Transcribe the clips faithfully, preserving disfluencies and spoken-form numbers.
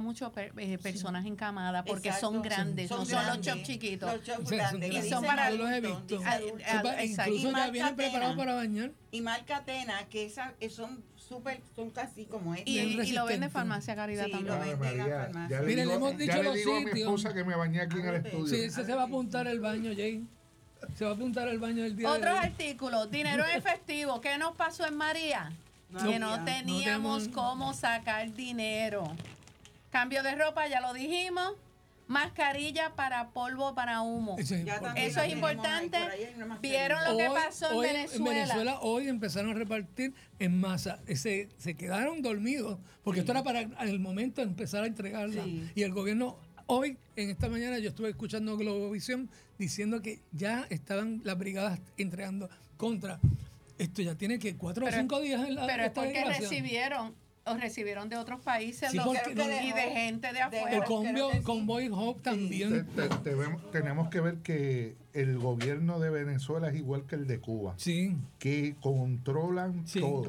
mucho per, eh, personas sí. encamadas porque Exacto. son grandes, son no grandes. son los chops chiquitos. Los chops O sea, grandes. son Y son son para- para yo los he adultos, visto. dice Ah, adultos. ah, Sepa- exacto. incluso Y ya marca vienen preparados Atena. para bañar. Y marca Atena, que esas son súper, son casi como este. Y, Bien y lo vende resistente. Farmacia Caridad Sí, también. lo Ave venden en la María, farmacia. ya le Mire, digo, le hemos dicho ya le los digo a mi sitios. esposa que me bañé aquí en el Ábrete. estudio. Sí, ese se va a apuntar al baño, Jay. Se va a apuntar al baño del día Otros de hoy. artículos, dinero en efectivo. ¿Qué nos pasó en María? No que había. no No teníamos tenemos- cómo sacar dinero. Cambio de ropa, ya lo dijimos. Mascarilla para polvo, para humo. Eso es Ya importante. también Eso es la tenemos ahí, importante. por ahí hay una mascarilla. ¿Vieron lo que Hoy- pasó en hoy Venezuela? En Venezuela hoy empezaron a repartir en masa. Se, se quedaron dormidos porque Sí. esto era para el momento de empezar a entregarla. Sí. Y el gobierno, hoy, en esta mañana, yo estuve escuchando Globovisión diciendo que ya estaban las brigadas entregando contra. Esto ya tiene que cuatro o Pero- cinco días en la Pero es esta porque desgracia. recibieron o recibieron de otros países Sí, los- porque no- y de gente de de- El afuera. convoy, Creo que sí. convoy Hope Te- también. te- te vemos- tenemos que ver que el gobierno de Venezuela es igual que el de Cuba, Sí. que controlan Sí. todo.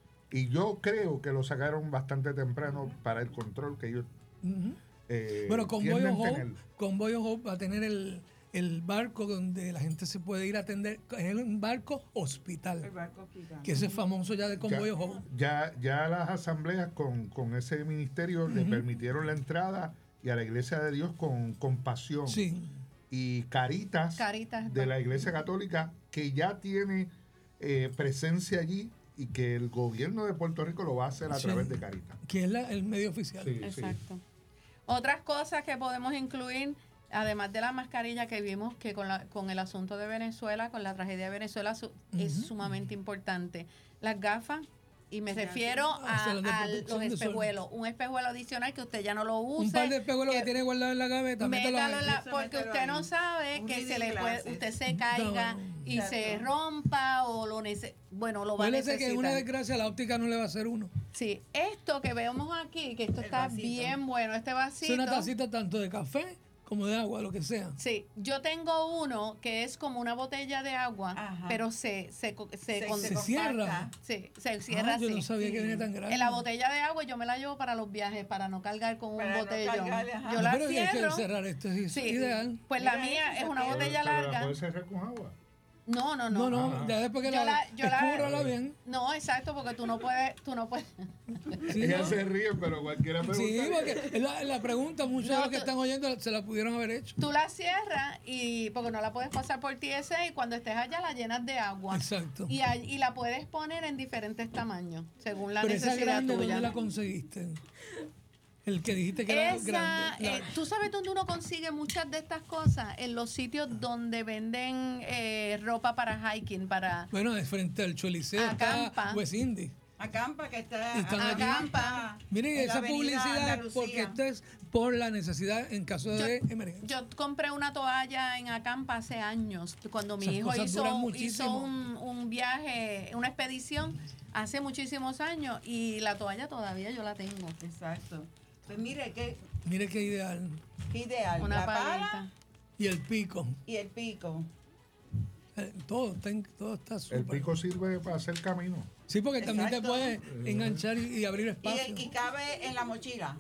Y yo creo que lo sacaron bastante temprano para el control que ellos Ujú. eh, Bueno, Convoy tienden Hope, tener. Convoy Hope va a tener el, el barco donde la gente se puede ir a atender. Es un barco El hospital, barco hospital. que ese es famoso ya de Convoy Ya, Hope. ya, ya las asambleas con, con ese ministerio le permitieron la entrada y a la Iglesia de Dios con compasión. Sí. Y Caritas, Caritas. de la Iglesia Católica, que ya tiene eh, presencia allí y que el gobierno de Puerto Rico lo va a hacer a Sí. través de Caritas. Que es la- el medio oficial. Sí, sí. Exacto. Otras cosas que podemos incluir, además de la mascarilla que vimos que con, la, con el asunto de Venezuela, con la tragedia de Venezuela, su- es Ujú. sumamente importante. Las gafas, y me Sí, refiero ah, a, o sea, las de a protección los de sol. espejuelos. Un espejuelo adicional que usted ya no lo use. Un par de espejuelos que, que tiene guardado en la gaveta, mételo métalo ahí. en la- Eso porque mételo usted ahí. no sabe Un que se reading le puede, glasses. usted se caiga No. y Exacto. se rompa o lo nece bueno, lo va a Acuérdese necesitar. que una desgracia la óptica no le va a hacer uno. Sí, esto que vemos aquí, que esto El está vasito. bien bueno, este Es vasito. una tacita tanto de café como de agua, lo que sea. Sí, yo tengo uno que es como una botella de agua, Ajá. pero se se co- se, Se- con- Se compacta. cierra. sí, se cierra Ah, yo así. no sabía sí. que venía tan grande. En la botella de agua yo me la llevo para los viajes para no cargar con Para un no botellón. cargarle, ajá. Yo No, la pero hay que cierro. cerrar esto, sí, es Sí, ideal. pues la Mira, mía eso es una se botella Pero la larga. puedes cerrar con agua. No, no, No, no. no, Ah. ya después que Yo la, la- yo la- escúrala bien. No, exacto, porque tú no puedes, tú no puedes. Sí, Ella ¿no? se ríe, pero cualquiera pregunta. Sí, porque es la, la pregunta, muchos de No, los que tú- están oyendo se la pudieron haber hecho. Tú la cierras y porque no la puedes pasar por T S A y cuando estés allá la llenas de agua. Exacto. Y, ahí- y la puedes poner en diferentes tamaños, según la Pero esa necesidad grande, tuya. ¿dónde la conseguiste? El que dijiste que era Esa, grande. eh, ¿tú sabes dónde uno consigue muchas de estas cosas? En los sitios donde venden eh, ropa para hiking, para... Bueno, de frente al Choliseo Acampa. está West Indies. Acampa, que está. Están allí. Acampa. Miren en la esa avenida publicidad, Andalucía. porque esto es por la necesidad en caso de emergencia. Yo compré una toalla en Acampa hace años, cuando mi Esas hijo cosas duran hizo, muchísimo. hizo un, un viaje, una expedición hace muchísimos años y la toalla todavía yo la tengo. Exacto. Pues mire, qué, Mire qué ideal. qué ideal. Una la paleta. pala Y el pico. y el pico. Eh, Todo, está en- todo está súper. El pico sirve para hacer camino. Sí, porque también te Exacto. puedes enganchar y, y abrir Y, espacio. y cabe en la mochila.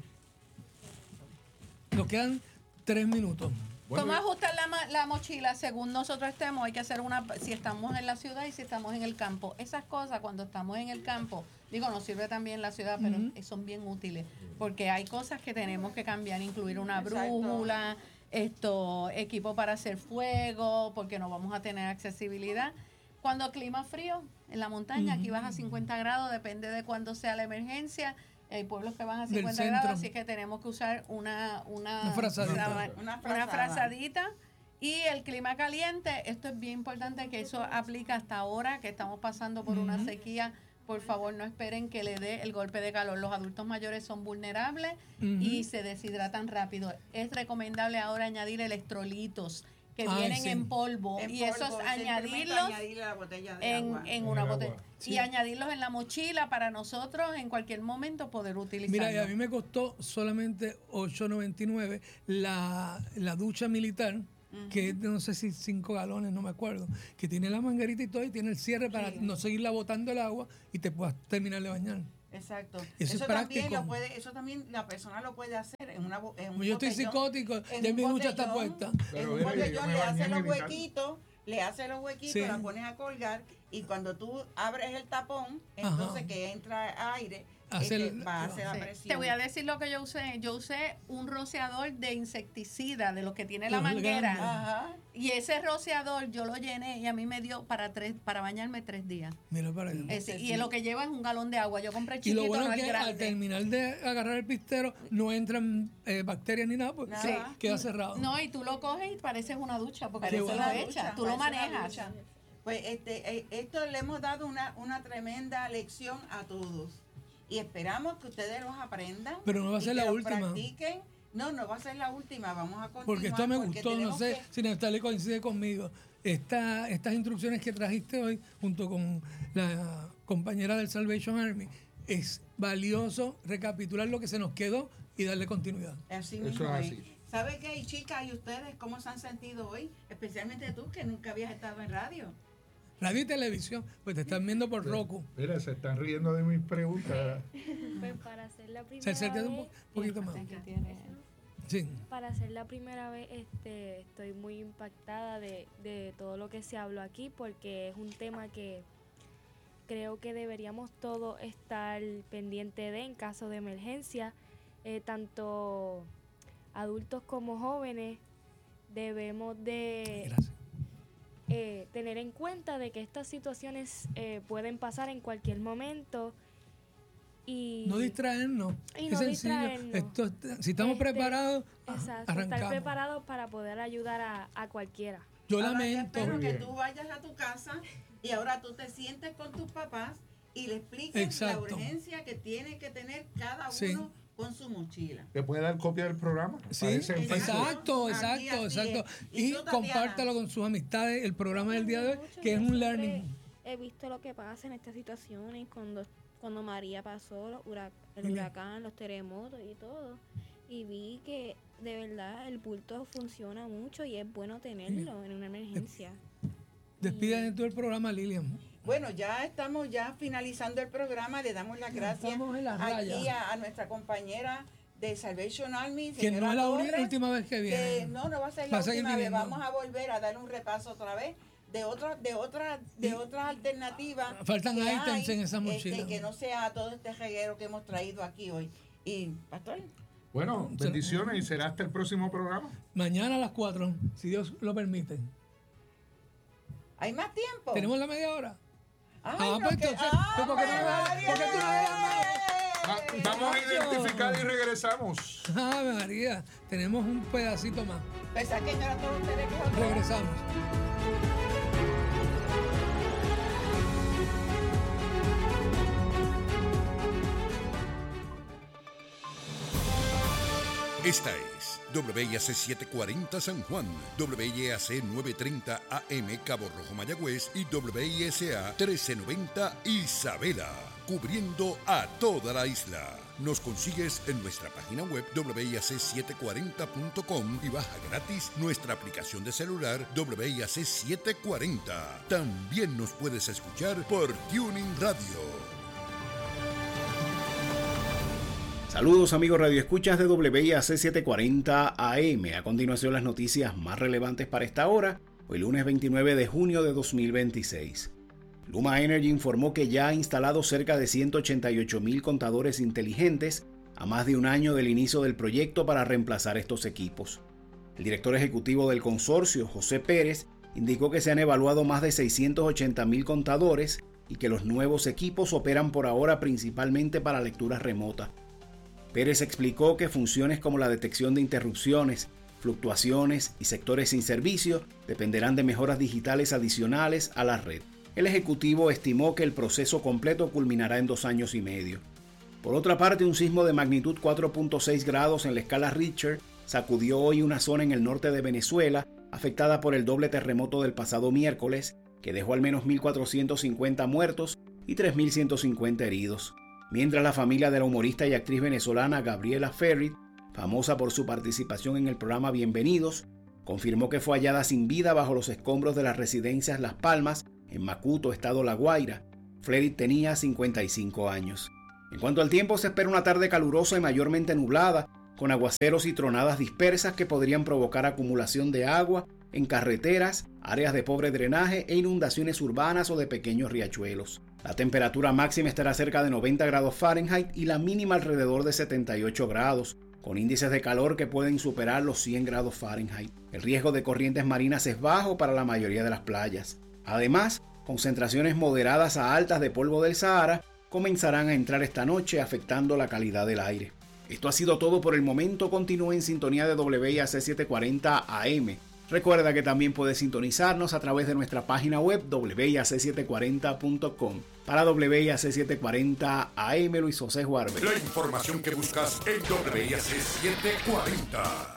Nos quedan tres minutos. Bueno, ¿Cómo ajustar la, ma- la mochila según nosotros estemos? Hay que hacer una, si estamos en la ciudad y si estamos en el campo. Esas cosas cuando estamos en el campo, digo, nos sirve también la ciudad, pero Ujú. son bien útiles. Porque hay cosas que tenemos que cambiar, incluir una Exacto. brújula, esto, equipo para hacer fuego, porque no vamos a tener accesibilidad. Cuando clima frío, en la montaña, aquí vas a cincuenta grados, depende de cuándo sea la emergencia. Hay pueblos que van a Del cincuenta centro. grados, así que tenemos que usar una, una, Una frazadita. una- Una una frazada. frazadita. Y el clima caliente, esto es bien importante que eso aplica hasta ahora que estamos pasando por una Ujú. sequía. Por favor, no esperen que le dé el golpe de calor. Los adultos mayores son vulnerables Ujú. y se deshidratan rápido. Es recomendable ahora añadir electrolitos que Ay, vienen sí. en polvo En y esos polvo, simplemente añadirlos añadirle la botella de en, agua. en En una el botella agua. y Sí. añadirlos en la mochila para nosotros en cualquier momento poder utilizarlos. Mira, y a mí me costó solamente ocho noventa y nueve la, la ducha militar, que es de no sé si cinco galones, no me acuerdo, que tiene la manguerita y todo y tiene el cierre para Sí. no seguirla botando el agua y te puedas terminar de bañar. Exacto. Eso Eso, es también práctico. lo puede, eso también la persona lo puede hacer en una bo- en un Yo estoy botellón, psicótico, en ya un mi ducha está botellón, puesta. En Pero un mire, yo botellón me le bañé hace los militar. huequitos, le hace los huequitos, Sí. la pones a colgar y cuando tú abres el tapón, entonces Ajá. que entra aire, Hacer- este, va a hacer la Sí. presión. Te voy a decir lo que yo usé. Yo usé un rociador de insecticida, de los que tiene la Los manguera. grandes. Ajá. Y ese rociador yo lo llené y a mí me dio para tres para bañarme tres días. Mira para allá. Ese, Sí, y sí. lo que lleva es un galón de agua. Yo compré Y chiquito, lo bueno no es el que al grande. terminar de agarrar el pistero no entran eh, bacterias ni nada, pues Nada. sí, queda cerrado. No, y tú lo coges y pareces una ducha porque Parece tú bueno. lo una echas, ducha, tú lo parece una manejas. ducha. Pues este, eh, esto le hemos dado una, una tremenda lección a todos. Y esperamos que ustedes los aprendan. Pero no va a y ser que la los última. Practiquen. No, no va a ser la última. Vamos a continuar. Porque esto me porque gustó, no tenemos sé que- si Natalie coincide conmigo. Esta, estas instrucciones que trajiste hoy, junto con la compañera del Salvation Army, es valioso recapitular lo que se nos quedó y darle continuidad. Así Eso mismo es es. así. ¿Sabe qué? Y chicas, ¿y ustedes cómo se han sentido hoy? Especialmente tú, que nunca habías estado en radio. Radio y televisión, pues te están viendo por Roku. Mira, se están riendo de mis preguntas. Pues para hacer la Se primera acerca un vez, po- poquito más. Que tiene- Sí. para hacer la primera vez, este, estoy muy impactada de, de todo lo que se habló aquí porque es un tema que creo que deberíamos todos estar pendiente de en caso de emergencia, eh, tanto adultos como jóvenes debemos de Gracias. eh, tener en cuenta de que estas situaciones eh, pueden pasar en cualquier momento y No distraernos. Y es no sencillo. distraernos. Esto está- si estamos Este, preparados, ah, exacto, arrancamos. estar preparados para poder ayudar a, a cualquiera. Yo Ahora, yo lamento. espero Muy que bien. tú vayas a tu casa y ahora tú te sientes con tus papás y le expliques Exacto. la urgencia que tiene que tener cada uno Sí. con su mochila. ¿Te puede dar copia del programa? Sí, Parece Exacto. exacto, Aquí exacto, así exacto. es. ¿Y Y tú, Tatiana? compártalo con sus amistades, el programa del día de hoy, Mucho, que es yo un siempre learning. He visto lo que pasa en estas situaciones cuando, cuando María pasó, los hurac- el Dime. huracán, los terremotos y todo. Y vi que de verdad el bulto funciona mucho y es bueno tenerlo en una emergencia. Despide de todo el programa, Lilian. Bueno, ya estamos ya finalizando el programa. Le damos las gracias Estamos en la aquí raya. a, a nuestra compañera de Salvation Army, Que no señora es la uni- Torres, última vez que que viene. no, no va a ser Va la a seguir última vez. viniendo. Vamos a volver a dar un repaso otra vez de otras de otras de Y- otras alternativas. Faltan que ítems hay, en esa este, mochila. que no sea todo este reguero que hemos traído aquí hoy. Y, Pastor, Bueno, bendiciones y será hasta el próximo programa. Mañana a las cuatro, si Dios lo permite. ¿hay más tiempo? ¿Tenemos la media hora? Ay, Ah, no, pues que- entonces, ¡Ah, pues, ¿por qué no me da- María! por qué tú no me das Va- vamos a identificar y regresamos. Ave María, tenemos un pedacito más. Pensá que no era todo ustedes que es otra vez. Regresamos. Esta es W I A C setecientos cuarenta San Juan, W I A C novecientos treinta A M Cabo Rojo Mayagüez y W I S A trece noventa Isabela, cubriendo a toda la isla. Nos consigues en nuestra página web W I A C setecientos cuarenta punto com y baja gratis nuestra aplicación de celular W I A C setecientos cuarenta. También nos puedes escuchar por Tuning Radio. Saludos amigos radioescuchas de W I A C setecientos cuarenta A M. A continuación las noticias más relevantes para esta hora, hoy lunes veintinueve de junio de dos mil veintiséis. Luma Energy informó que ya ha instalado cerca de ciento ochenta y ocho mil contadores inteligentes a más de un año del inicio del proyecto para reemplazar estos equipos. El director ejecutivo del consorcio, José Pérez, indicó que se han evaluado más de seiscientos ochenta mil contadores y que los nuevos equipos operan por ahora principalmente para lectura remota. Pérez explicó que funciones como la detección de interrupciones, fluctuaciones y sectores sin servicio dependerán de mejoras digitales adicionales a la red. El ejecutivo estimó que el proceso completo culminará en dos años y medio. Por otra parte, un sismo de magnitud cuatro punto seis grados en la escala Richter sacudió hoy una zona en el norte de Venezuela afectada por el doble terremoto del pasado miércoles, que dejó al menos mil cuatrocientos cincuenta muertos y tres mil ciento cincuenta heridos. Mientras la familia de la humorista y actriz venezolana Gabriela Ferrit, famosa por su participación en el programa Bienvenidos, confirmó que fue hallada sin vida bajo los escombros de las residencias Las Palmas, en Macuto, estado La Guaira. Ferrit tenía cincuenta y cinco años. En cuanto al tiempo, se espera una tarde calurosa y mayormente nublada, con aguaceros y tronadas dispersas que podrían provocar acumulación de agua en carreteras, áreas de pobre drenaje e inundaciones urbanas o de pequeños riachuelos. La temperatura máxima estará cerca de noventa grados Fahrenheit y la mínima alrededor de setenta y ocho grados, con índices de calor que pueden superar los cien grados Fahrenheit. El riesgo de corrientes marinas es bajo para la mayoría de las playas. Además, concentraciones moderadas a altas de polvo del Sahara comenzarán a entrar esta noche, afectando la calidad del aire. Esto ha sido todo por el momento. Continúe en sintonía de W I A C setecientos cuarenta A M. Recuerda que también puedes sintonizarnos a través de nuestra página web w i a c setecientos cuarenta punto com. Para W I A C setecientos cuarenta A M, Luis José Juárez. La información que buscas en W I A C setecientos cuarenta.